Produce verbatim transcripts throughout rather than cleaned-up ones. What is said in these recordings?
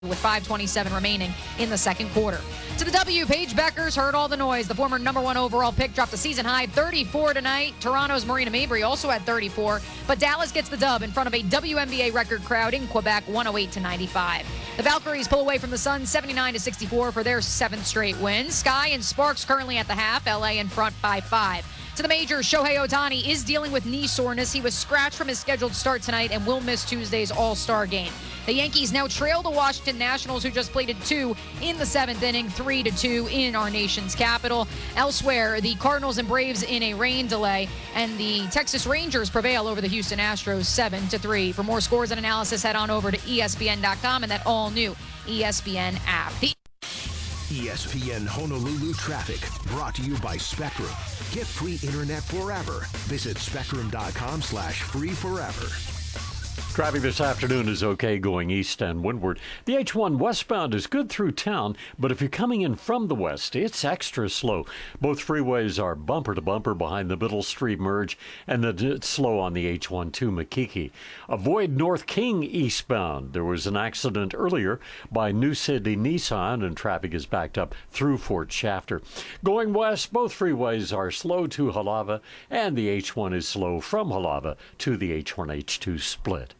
with five twenty-seven remaining in the second quarter. To the W, Paige Beckers heard all the noise. The former number one overall pick dropped a season high thirty-four tonight. Toronto's Marina Mabrey also had thirty-four, but Dallas gets the dub in front of a W N B A record crowd in Quebec, one oh eight to ninety-five. The Valkyries pull away from the Suns seventy-nine to sixty-four for their seventh straight win. Sky and Sparks currently at the half, L A in front by five. To the majors, Shohei Ohtani is dealing with knee soreness. He was scratched from his scheduled start tonight and will miss Tuesday's All-Star game. The Yankees now trail the Washington Nationals, who just played at two in the seventh inning, three to two in our nation's capital. Elsewhere, the Cardinals and Braves in a rain delay, and the Texas Rangers prevail over the Houston Astros seven to three. For more scores and analysis, head on over to E S P N dot com and that all-new E S P N app. The E S P N Honolulu Traffic, brought to you by Spectrum. Get free internet forever. Visit spectrum.com slash free forever. Traffic this afternoon is okay going east and windward. The H one westbound is good through town, but if you're coming in from the west, it's extra slow. Both freeways are bumper to bumper behind the Middle Street merge, and it's slow on the H one to Makiki. Avoid North King eastbound. There was an accident earlier by New City Nissan, and traffic is backed up through Fort Shafter. Going west, both freeways are slow to Halava, and the H one is slow from Halava to the H one H two split.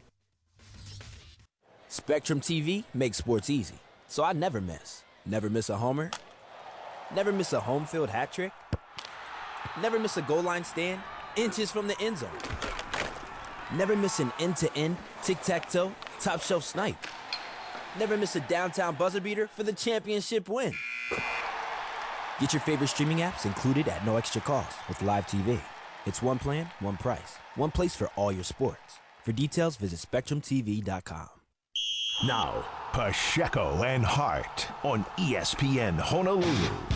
Spectrum T V makes sports easy, so I never miss. Never miss a homer. Never miss a home field hat trick. Never miss a goal line stand inches from the end zone. Never miss an end-to-end, tic-tac-toe, top-shelf snipe. Never miss a downtown buzzer beater for the championship win. Get your favorite streaming apps included at no extra cost with Live T V. It's one plan, one price, one place for all your sports. For details, visit spectrum t v dot com. Now, Pacheco and Hart on E S P N Honolulu.